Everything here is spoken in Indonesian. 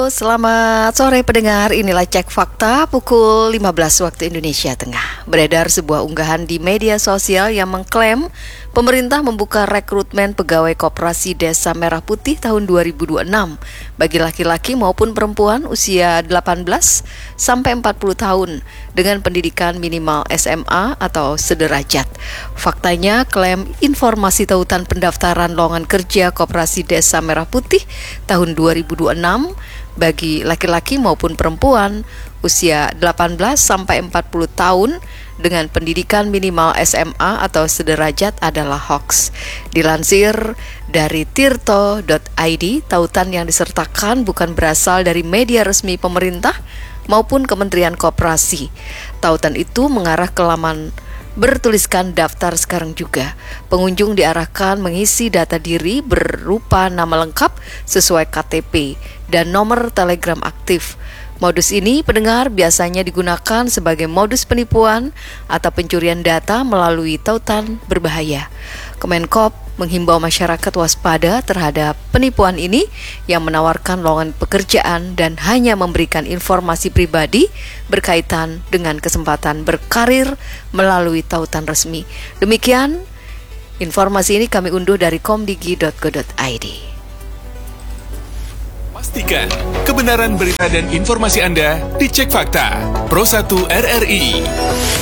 selamat sore pendengar. Inilah Cek Fakta pukul 15 waktu Indonesia Tengah. Beredar sebuah unggahan di media sosial yang mengklaim pemerintah membuka rekrutmen pegawai Koperasi Desa Merah Putih tahun 2026 bagi laki-laki maupun perempuan usia 18 sampai 40 tahun dengan pendidikan minimal SMA atau sederajat. Faktanya, klaim informasi tautan pendaftaran lowongan kerja Koperasi Desa Merah Putih tahun 2026 bagi laki-laki maupun perempuan usia 18 sampai 40 tahun dengan pendidikan minimal SMA atau sederajat adalah hoax. Dilansir dari tirto.id, tautan yang disertakan bukan berasal dari media resmi pemerintah maupun Kementerian Koperasi. Tautan itu mengarah ke laman bertuliskan daftar sekarang juga. Pengunjung diarahkan mengisi data diri berupa nama lengkap sesuai KTP dan nomor telegram aktif. Modus ini, pendengar, biasanya digunakan sebagai modus penipuan atau pencurian data melalui tautan berbahaya. Kemenkop menghimbau masyarakat waspada terhadap penipuan ini yang menawarkan lowongan pekerjaan dan hanya memberikan informasi pribadi berkaitan dengan kesempatan berkarir melalui tautan resmi. Demikian informasi ini kami unduh dari komdigi.go.id. Pastikan kebenaran berita dan informasi Anda dicek fakta. Pro 1 RRI.